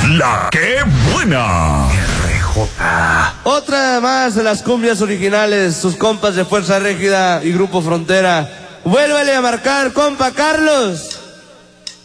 La que buena. Otra más de las cumbias originales, sus compas de Fuerza Régida y Grupo Frontera. Vuélvale a marcar, compa Carlos.